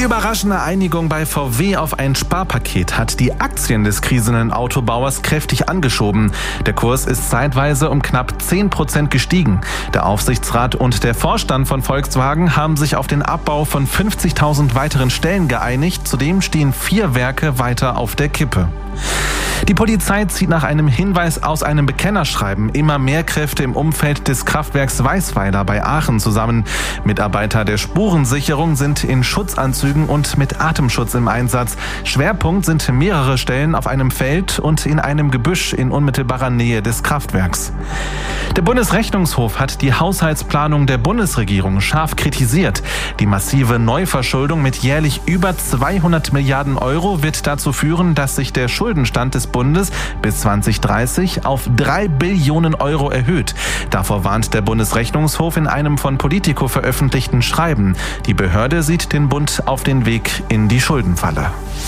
Die überraschende Einigung bei VW auf ein Sparpaket hat die Aktien des krisenden Autobauers kräftig angeschoben. Der Kurs ist zeitweise um knapp 10% gestiegen. Der Aufsichtsrat und der Vorstand von Volkswagen haben sich auf den Abbau von 50.000 weiteren Stellen geeinigt. Zudem stehen 4 Werke weiter auf der Kippe. Die Polizei zieht nach einem Hinweis aus einem Bekennerschreiben immer mehr Kräfte im Umfeld des Kraftwerks Weißweiler bei Aachen zusammen. Mitarbeiter der Spurensicherung sind in Schutzanzügen und mit Atemschutz im Einsatz. Schwerpunkt sind mehrere Stellen auf einem Feld und in einem Gebüsch in unmittelbarer Nähe des Kraftwerks. Der Bundesrechnungshof hat die Haushaltsplanung der Bundesregierung scharf kritisiert. Die massive Neuverschuldung mit jährlich über 200 Milliarden Euro wird dazu führen, dass sich der Schuldenstand des Bundes bis 2030 auf 3 Billionen Euro erhöht. Davor warnt der Bundesrechnungshof in einem von Politico veröffentlichten Schreiben. Die Behörde sieht den Bund auf den Weg in die Schuldenfalle.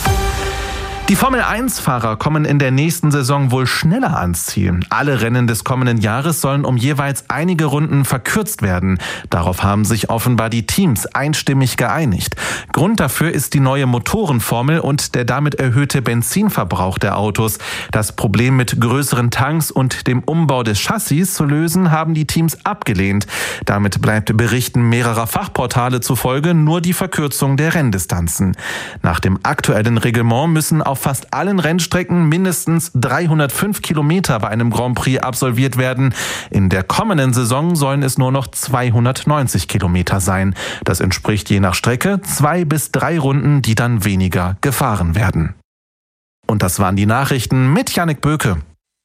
Die Formel-1-Fahrer kommen in der nächsten Saison wohl schneller ans Ziel. Alle Rennen des kommenden Jahres sollen um jeweils einige Runden verkürzt werden. Darauf haben sich offenbar die Teams einstimmig geeinigt. Grund dafür ist die neue Motorenformel und der damit erhöhte Benzinverbrauch der Autos. Das Problem mit größeren Tanks und dem Umbau des Chassis zu lösen, haben die Teams abgelehnt. Damit bleibt Berichten mehrerer Fachportale zufolge nur die Verkürzung der Renndistanzen. Nach dem aktuellen Reglement müssen auf fast allen Rennstrecken mindestens 305 Kilometer bei einem Grand Prix absolviert werden. In der kommenden Saison sollen es nur noch 290 Kilometer sein. Das entspricht je nach Strecke 2 bis 3 Runden, die dann weniger gefahren werden. Und das waren die Nachrichten mit Jannik Böke.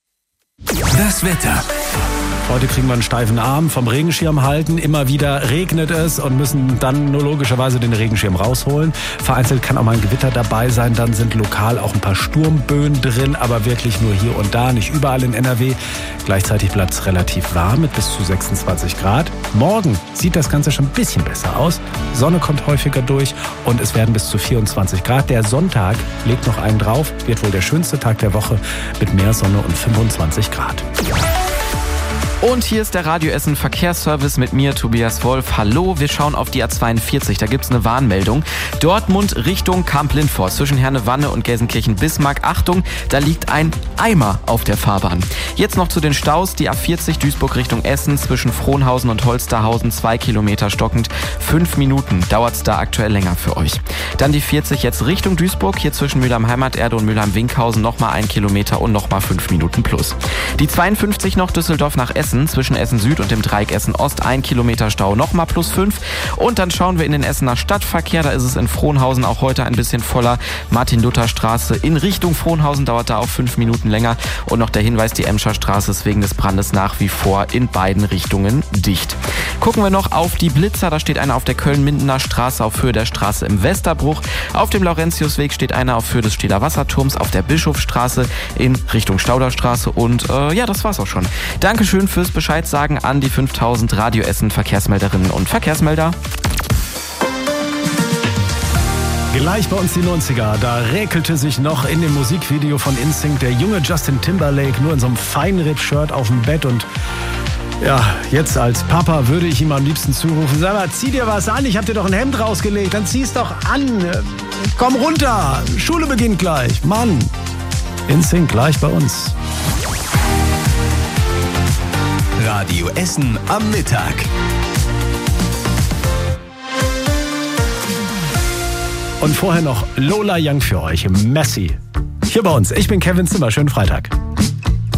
Das Wetter. Heute kriegen wir einen steifen Arm vom Regenschirm halten. Immer wieder regnet es und müssen dann nur logischerweise den Regenschirm rausholen. Vereinzelt kann auch mal ein Gewitter dabei sein. Dann sind lokal auch ein paar Sturmböen drin, aber wirklich nur hier und da, nicht überall in NRW. Gleichzeitig bleibt es relativ warm mit bis zu 26 Grad. Morgen sieht das Ganze schon ein bisschen besser aus. Sonne kommt häufiger durch und es werden bis zu 24 Grad. Der Sonntag legt noch einen drauf, wird wohl der schönste Tag der Woche mit mehr Sonne und 25 Grad. Und hier ist der Radio Essen Verkehrsservice mit mir, Tobias Wolf. Hallo, wir schauen auf die A42. Da gibt's eine Warnmeldung. Dortmund Richtung Kamp-Lindfort zwischen Herne-Wanne und Gelsenkirchen-Bismarck. Achtung, da liegt ein Eimer auf der Fahrbahn. Jetzt noch zu den Staus. Die A40 Duisburg Richtung Essen zwischen Frohnhausen und Holsterhausen 2 Kilometer stockend. 5 Minuten dauert's da aktuell länger für euch. Dann die 40 jetzt Richtung Duisburg. Hier zwischen Mülheim-Heimaterde und Mülheim-Winkhausen nochmal 1 Kilometer und nochmal 5 Minuten plus. Die 52 noch Düsseldorf nach Essen. Zwischen Essen Süd und dem Dreieck Essen Ost 1 Kilometer Stau, nochmal plus 5. Und dann schauen wir in den Essener Stadtverkehr. Da ist es in Frohnhausen auch heute ein bisschen voller. Martin-Luther-Straße in Richtung Frohnhausen dauert da auch 5 Minuten länger. Und noch der Hinweis, die Emscher Straße ist wegen des Brandes nach wie vor in beiden Richtungen dicht. Gucken wir noch auf die Blitzer. Da steht einer auf der Köln-Mindener Straße auf Höhe der Straße im Westerbruch. Auf dem Laurentiusweg steht einer auf Höhe des Stähler Wasserturms. Auf der Bischofsstraße in Richtung Stauderstraße. Und ja, das war's auch schon. Dankeschön fürs Bescheid sagen an die 5000 Radio Essen Verkehrsmelderinnen und Verkehrsmelder. Gleich bei uns die 90er, da räkelte sich noch in dem Musikvideo von NSYNC der junge Justin Timberlake nur in so einem Feinripp-Shirt auf dem Bett und ja, jetzt als Papa würde ich ihm am liebsten zurufen, sag mal, zieh dir was an, ich hab dir doch ein Hemd rausgelegt, dann zieh's doch an, komm runter, Schule beginnt gleich, Mann. NSYNC gleich bei uns. Radio Essen am Mittag. Und vorher noch Lola Young für euch, Messi. Hier bei uns. Ich bin Kevin Zimmer. Schönen Freitag.